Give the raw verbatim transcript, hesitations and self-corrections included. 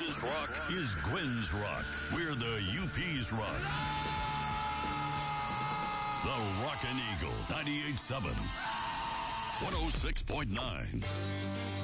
Texas rock is Gwen's rock. We're the U P's rock. The Rockin' Eagle, ninety-eight point seven, one oh six point nine.